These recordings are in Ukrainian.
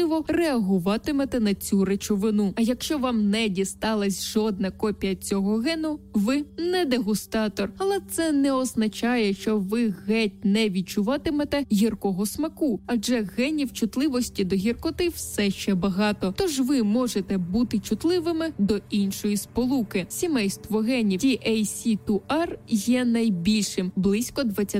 шкідливо реагуватимете на цю речовину. А якщо вам не дісталась жодна копія цього гену, ви не дегустатор. Але це не означає, що ви геть не відчуватимете гіркого смаку, адже генів чутливості до гіркоти все ще багато. Тож ви можете бути чутливими до іншої сполуки. Сімейство генів TAC2R є найбільшим, близько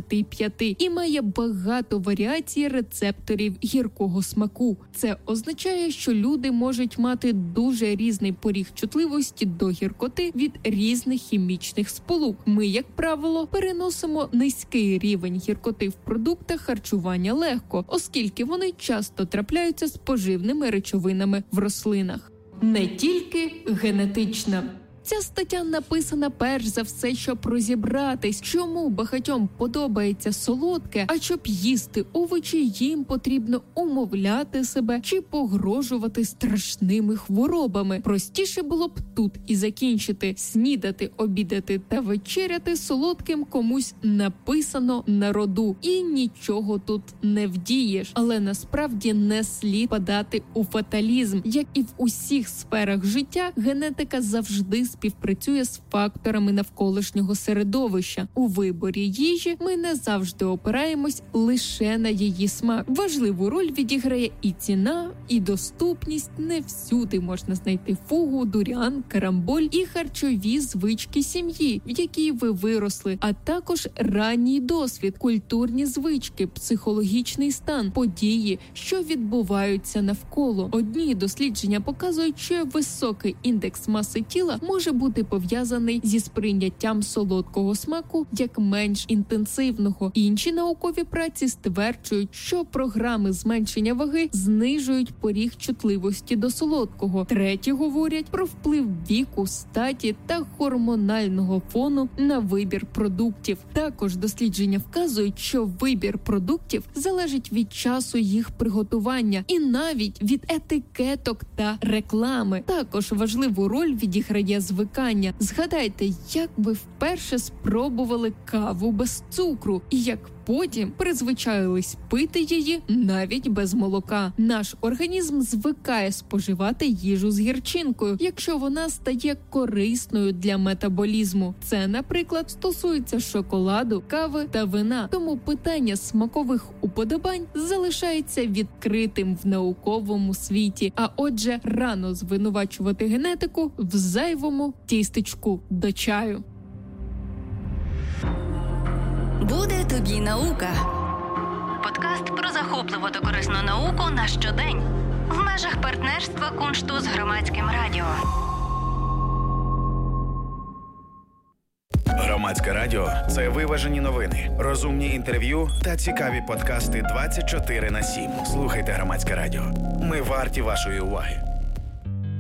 25, і має багато варіацій рецепторів гіркого смаку. Це означає, що люди можуть мати дуже різний поріг чутливості до гіркоти від різних хімічних сполук. Ми, як правило, переносимо низький рівень гіркоти в продуктах харчування легко, оскільки вони часто трапляються з поживними речовинами в рослинах. Не тільки генетична. Ця стаття написана перш за все, щоб розібратись, чому багатьом подобається солодке, а щоб їсти овочі, їм потрібно умовляти себе чи погрожувати страшними хворобами. Простіше було б тут і закінчити. Снідати, обідати та вечеряти солодким комусь написано на роду. І нічого тут не вдієш. Але насправді не слід падати у фаталізм. Як і в усіх сферах життя, генетика завжди співпрацює з факторами навколишнього середовища. У виборі їжі ми не завжди опираємось лише на її смак. Важливу роль відіграє і ціна, і доступність. Не всюди можна знайти фугу, дуріан, карамболь і харчові звички сім'ї, в якій ви виросли, а також ранній досвід, культурні звички, психологічний стан, події, що відбуваються навколо. Одні дослідження показують, що високий індекс маси тіла може бути пов'язаний зі сприйняттям солодкого смаку як менш інтенсивного. Інші наукові праці стверджують, що програми зменшення ваги знижують поріг чутливості до солодкого. Треті говорять про вплив віку, статі та гормонального фону на вибір продуктів. Також дослідження вказують, що вибір продуктів залежить від часу їх приготування і навіть від етикеток та реклами. Також важливу роль відіграє звикання. Згадайте, як ви вперше спробували каву без цукру і як потім призвичаїлись пити її навіть без молока. Наш організм звикає споживати їжу з гірчинкою, якщо вона стає корисною для метаболізму. Це, наприклад, стосується шоколаду, кави та вина. Тому питання смакових уподобань залишається відкритим в науковому світі. А отже, рано звинувачувати генетику в зайвому тістечку до чаю. Буде тобі наука. Подкаст про захопливу та корисну науку на щодень. В межах партнерства Куншту з Громадським радіо. Громадське радіо – це виважені новини, розумні інтерв'ю та цікаві подкасти 24/7. Слухайте Громадське радіо. Ми варті вашої уваги.